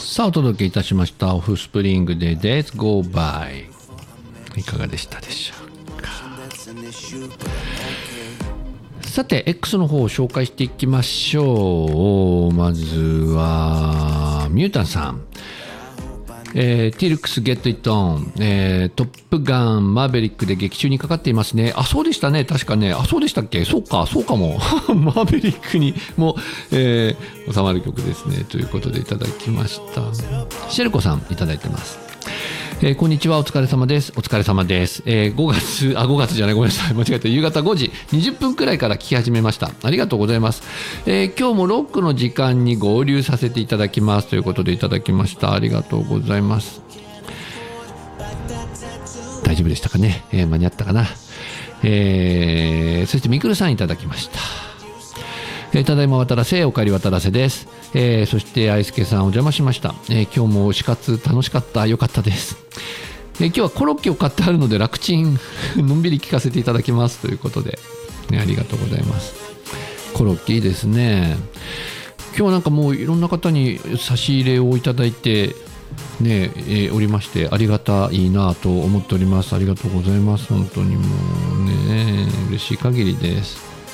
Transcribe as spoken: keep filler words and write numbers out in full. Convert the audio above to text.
さあお届けいたしましたオフスプリングで Days Go By、 いかがでしたでしょうか。さて X の方を紹介していきましょう。まずはミュータンさん、えー、ティルクスゲットイットオン、えー、トップガンマーベリックで劇中にかかっていますね。あ、そうでしたね、確かね。あ、そうでしたっけ。そうかそうかもマーベリックにも、えー、収まる曲ですねということでいただきました。シェルコさんいただいてます。えー、こんにちは、お疲れ様です。お疲れ様です。えー、ごがつ、あ、ごがつじゃない、ごめんなさい、間違えた。夕方ごじにじゅっぷんくらいから聞き始めました。ありがとうございます。えー、今日もロックの時間に合流させていただきますということでいただきました。ありがとうございます。大丈夫でしたかね。えー、間に合ったかな。えー、そしてみくるさんいただきました。えー、ただいま渡らせ、おかえり渡らせです。えー、そして愛介さんお邪魔しました。えー、今日も推し活楽しかった。よかったです。えー、今日はコロッケを買ってあるので楽ちんのんびり聞かせていただきますということで、ね、ありがとうございます。コロッケいいですね。今日はなんかもういろんな方に差し入れをいただいてね、えー、おりましてありがたいなと思っております。ありがとうございます。本当にもうね嬉しい限りです。